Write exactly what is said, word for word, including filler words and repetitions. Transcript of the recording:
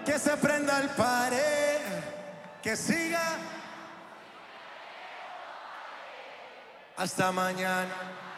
Que se prenda el pared, que siga hasta mañana.